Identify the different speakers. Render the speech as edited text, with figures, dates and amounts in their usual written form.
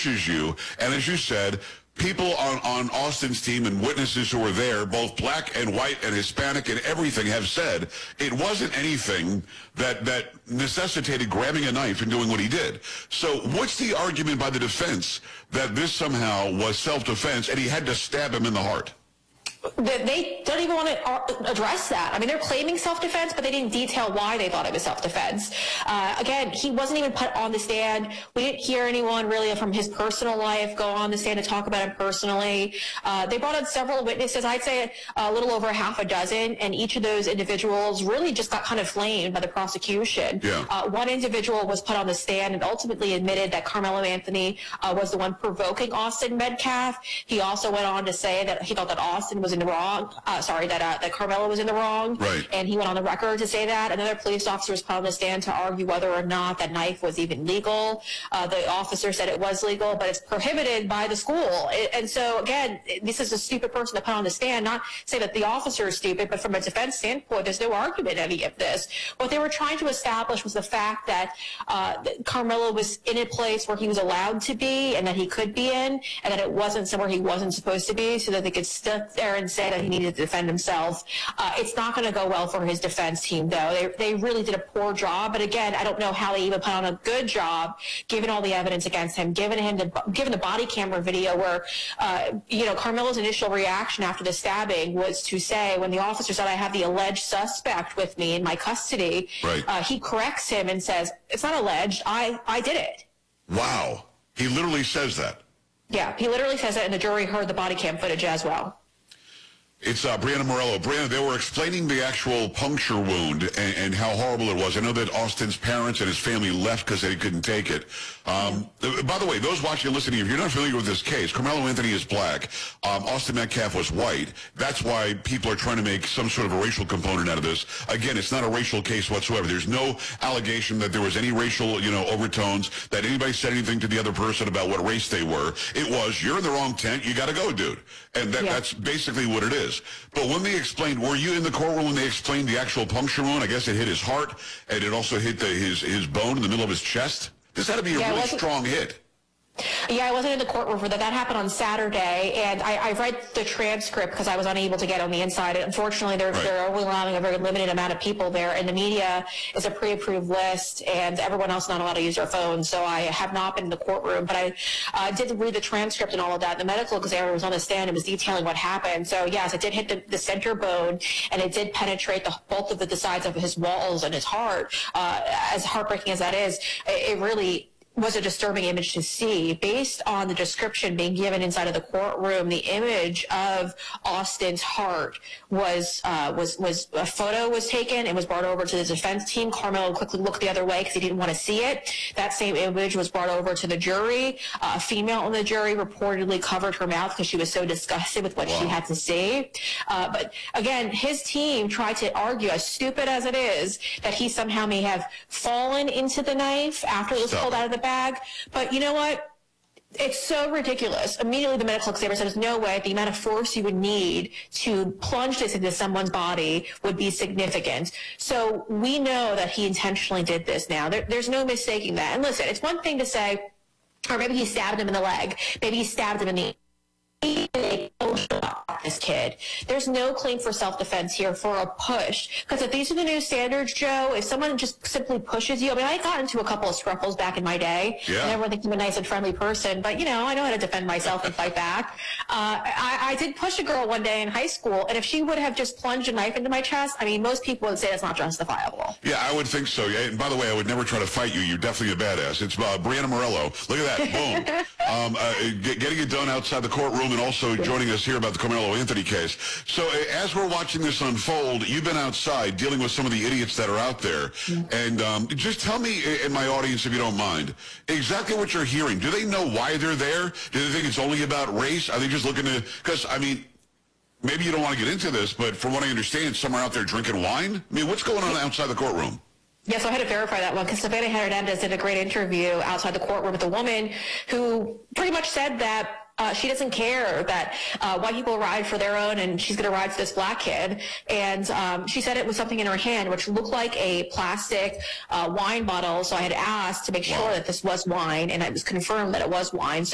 Speaker 1: punishes you. And as you said, people on Austin's team and witnesses who were there, both black and white and Hispanic and everything, have said it wasn't anything that necessitated grabbing a knife and doing what he did. So what's the argument by the defense that this somehow was self-defense and he had to stab him in the heart?
Speaker 2: They don't even want to address that. I mean, they're claiming self-defense, but they didn't detail why they thought it was self-defense. Again, he wasn't even put on the stand. We didn't hear anyone really from his personal life go on the stand to talk about him personally. They brought on several witnesses, I'd say a little over half a dozen, and each of those individuals really just got kind of flamed by the prosecution.
Speaker 1: Yeah.
Speaker 2: One individual was put on the stand and ultimately admitted that Carmelo Anthony was the one provoking Austin Metcalf. He also went on to say that he thought that Austin was in the wrong, that Carmelo was in the wrong.
Speaker 1: Right.
Speaker 2: And he went on the record to say that. Another police officer was put on the stand to argue whether or not that knife was even legal. The officer said it was legal, but it's prohibited by the school. And so, again, this is a stupid person to put on the stand, not say that the officer is stupid, but from a defense standpoint, there's no argument in any of this. What they were trying to establish was the fact that Carmelo was in a place where he was allowed to be and that he could be in, and that it wasn't somewhere he wasn't supposed to be, so that they could sit there and say that he needed to defend himself. It's not going to go well for his defense team, though. They really did a poor job. But again, I don't know how they even put on a good job, given all the evidence against him, given the body camera video where, Carmelo's initial reaction after the stabbing was to say, when the officer said, "I have the alleged suspect with me in my custody,"
Speaker 1: right.
Speaker 2: He corrects him and says, "It's not alleged. I did it."
Speaker 1: Wow. He literally says that.
Speaker 2: Yeah, he literally says that, and the jury heard the body cam footage as well.
Speaker 1: It's Brianna Morello. Brianna, they were explaining the actual puncture wound and how horrible it was. I know that Austin's parents and his family left because they couldn't take it. By the way, those watching and listening, if you're not familiar with this case, Carmelo Anthony is black. Austin Metcalf was white. That's why people are trying to make some sort of a racial component out of this. Again, it's not a racial case whatsoever. There's no allegation that there was any racial, overtones, that anybody said anything to the other person about what race they were. It was, you're in the wrong tent, you got to go, dude. And that's basically what it is. But when they explained, were you in the courtroom when they explained the actual puncture wound? I guess it hit his heart, and it also hit his bone in the middle of his chest. This had to be a really strong hit.
Speaker 2: Yeah, I wasn't in the courtroom for that. That happened on Saturday, and I read the transcript because I was unable to get on the inside. Unfortunately, they're only allowing a very limited amount of people there, and the media is a pre-approved list, and everyone else not allowed to use their phones, so I have not been in the courtroom. But I did read the transcript and all of that. The medical examiner was on the stand and was detailing what happened. So, yes, it did hit the center bone, and it did penetrate both of the sides of his walls and his heart. As heartbreaking as that is, it really was a disturbing image to see. Based on the description being given inside of the courtroom, the image of Austin's heart was a photo was taken and was brought over to the defense team. Carmelo quickly looked the other way because he didn't want to see it. That same image was brought over to the jury. A female on the jury reportedly covered her mouth because she was so disgusted with what she had to see. But again, his team tried to argue, as stupid as it is, that he somehow may have fallen into the knife after it was pulled out of the bag. But you know what? It's so ridiculous. Immediately the medical examiner said there's no way the amount of force you would need to plunge this into someone's body would be significant. So we know that he intentionally did this now. There's no mistaking that. And listen, it's one thing to say, or maybe he stabbed him in the leg. Maybe he stabbed him in the this kid. There's no claim for self-defense here for a push. Because if these are the new standards, Joe, if someone just simply pushes you, I mean, I got into a couple of scruffles back in my day. Yeah. And everyone thinks I'm a nice and friendly person, but, I know how to defend myself and fight back. I did push a girl one day in high school, and if she would have just plunged a knife into my chest, I mean, most people would say that's not justifiable.
Speaker 1: Yeah, I would think so. Yeah. And by the way, I would never try to fight you. You're definitely a badass. It's Brianna Morello. Look at that. Boom. Getting it done outside the courtroom and also joining us here about the Carmelo Anthony case. So as we're watching this unfold, you've been outside dealing with some of the idiots that are out there. And just tell me, in my audience, if you don't mind, exactly what you're hearing. Do they know why they're there? Do they think it's only about race? Are they just looking to, because, I mean, maybe you don't want to get into this, but from what I understand, some are out there drinking wine. I mean, what's going on outside the courtroom?
Speaker 2: Yes, I had to verify that one because Savannah Hernandez did a great interview outside the courtroom with a woman who pretty much said that she doesn't care that white people ride for their own and she's going to ride for this black kid. And she said it was something in her hand which looked like a plastic wine bottle. So I had asked to make sure that this was wine, and it was confirmed that it was wine.